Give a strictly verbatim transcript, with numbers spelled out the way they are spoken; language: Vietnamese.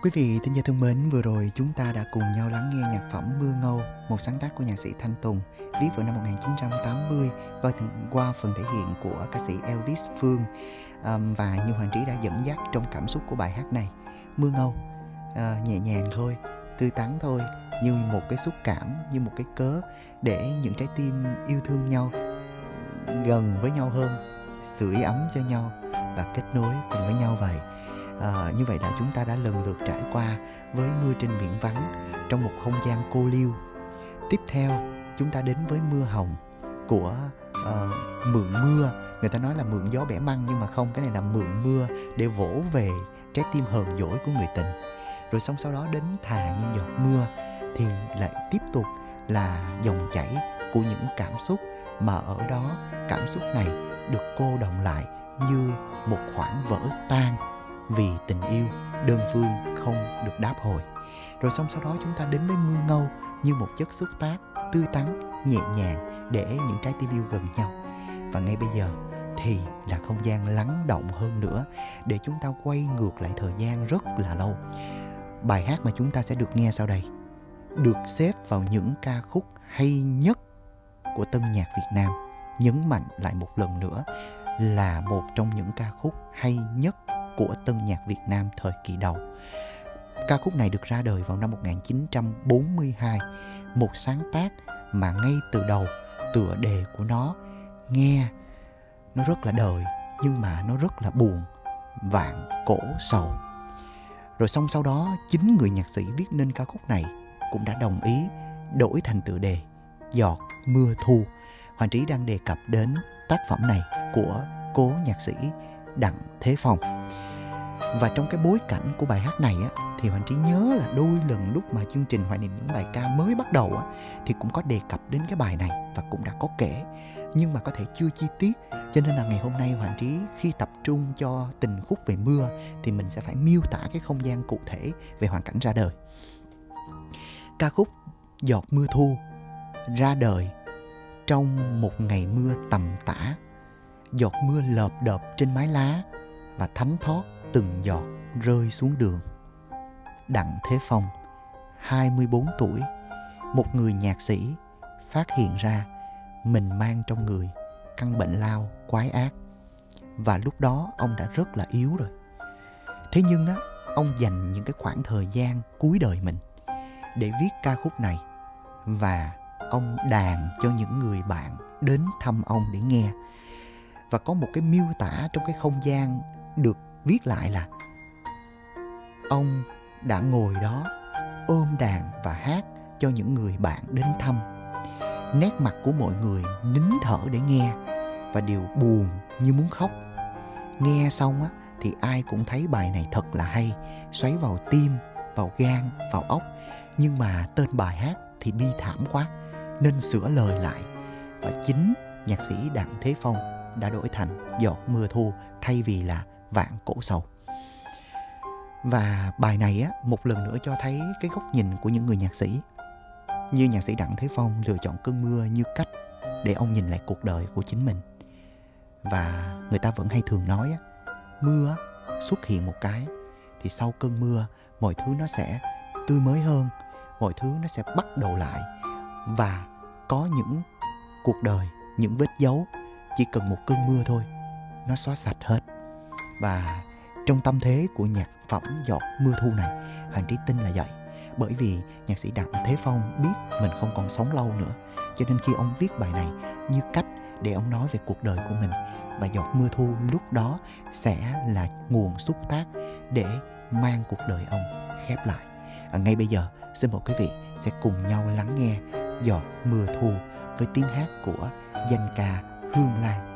Quý vị thính giả thân mến, vừa rồi chúng ta đã cùng nhau lắng nghe nhạc phẩm Mưa Ngâu, một sáng tác của nhạc sĩ Thanh Tùng, viết vào năm một nghìn chín trăm tám mươi, gọi qua phần thể hiện của ca sĩ Elvis Phương. Um, và như Hoàng Trí đã dẫn dắt trong cảm xúc của bài hát này, Mưa Ngâu uh, nhẹ nhàng thôi, tươi tắn thôi, như một cái xúc cảm, như một cái cớ để những trái tim yêu thương nhau gần với nhau hơn, sưởi ấm cho nhau và kết nối cùng với nhau vậy. À, như vậy là chúng ta đã lần lượt trải qua với Mưa trên biển vắng trong một không gian cô liêu. Tiếp theo chúng ta đến với Mưa hồng của uh, Mượn Mưa. Người ta nói là mượn gió bẻ măng, nhưng mà không, cái này là mượn mưa để vỗ về trái tim hờn dỗi của người tình. Rồi xong sau đó đến Thà Như Giọt Mưa thì lại tiếp tục là dòng chảy của những cảm xúc, mà ở đó cảm xúc này được cô đọng lại như một khoảng vỡ tan vì tình yêu đơn phương không được đáp hồi. Rồi xong sau đó chúng ta đến với Mưa Ngâu như một chất xúc tác tươi tắn, nhẹ nhàng để những trái tim yêu gần nhau. Và ngay bây giờ thì là không gian lắng động hơn nữa để chúng ta quay ngược lại thời gian rất là lâu. Bài hát mà chúng ta sẽ được nghe sau đây được xếp vào những ca khúc hay nhất của tân nhạc Việt Nam. Nhấn mạnh lại một lần nữa là một trong những ca khúc hay nhất của tân nhạc Việt Nam thời kỳ đầu. Ca khúc này được ra đời vào năm một nghìn chín trăm bốn mươi hai, một sáng tác mà ngay từ đầu tựa đề của nó nghe nó rất là đời, nhưng mà nó rất là buồn, Vạn Cổ Sầu. Rồi xong sau đó chính người nhạc sĩ viết nên ca khúc này cũng đã đồng ý đổi thành tựa đề Giọt Mưa Thu. Hoàng Trí đang đề cập đến tác phẩm này của cố nhạc sĩ Đặng Thế Phong. Và trong cái bối cảnh của bài hát này á, thì Hoàng Trí nhớ là đôi lần lúc mà chương trình Hoài niệm những bài ca mới bắt đầu á, thì cũng có đề cập đến cái bài này và cũng đã có kể, nhưng mà có thể chưa chi tiết. Cho nên là ngày hôm nay Hoàng Trí khi tập trung cho tình khúc về mưa thì mình sẽ phải miêu tả cái không gian cụ thể về hoàn cảnh ra đời. Ca khúc Giọt Mưa Thu ra đời trong một ngày mưa tầm tã. Giọt mưa lợp đợp trên mái lá và thánh thót từng giọt rơi xuống đường. Đặng Thế Phong, hai mươi bốn tuổi, một người nhạc sĩ, phát hiện ra mình mang trong người căn bệnh lao quái ác. Và lúc đó ông đã rất là yếu rồi. Thế nhưng á, ông dành những cái khoảng thời gian cuối đời mình để viết ca khúc này, và ông đàn cho những người bạn đến thăm ông để nghe. Và có một cái miêu tả trong cái không gian được viết lại là ông đã ngồi đó ôm đàn và hát cho những người bạn đến thăm. Nét mặt của mọi người nín thở để nghe và đều buồn như muốn khóc. Nghe xong á, thì ai cũng thấy bài này thật là hay, xoáy vào tim, vào gan, vào óc. Nhưng mà tên bài hát thì bi thảm quá nên sửa lời lại, và chính nhạc sĩ Đặng Thế Phong đã đổi thành Giọt Mưa Thu thay vì là Vạn Cổ Sầu. Và bài này á, một lần nữa cho thấy cái góc nhìn của những người nhạc sĩ. Như nhạc sĩ Đặng Thế Phong lựa chọn cơn mưa như cách để ông nhìn lại cuộc đời của chính mình. Và người ta vẫn hay thường nói á, mưa xuất hiện một cái thì sau cơn mưa mọi thứ nó sẽ tươi mới hơn, mọi thứ nó sẽ bắt đầu lại. Và có những cuộc đời, những vết dấu chỉ cần một cơn mưa thôi, nó xóa sạch hết. Và trong tâm thế của nhạc phẩm Giọt Mưa Thu này, Hoàng Trí tin là vậy. Bởi vì nhạc sĩ Đặng Thế Phong biết mình không còn sống lâu nữa, cho nên khi ông viết bài này như cách để ông nói về cuộc đời của mình, và Giọt Mưa Thu lúc đó sẽ là nguồn xúc tác để mang cuộc đời ông khép lại. À, ngay bây giờ xin mời quý vị sẽ cùng nhau lắng nghe Giọt Mưa Thu với tiếng hát của danh ca Hương Lan.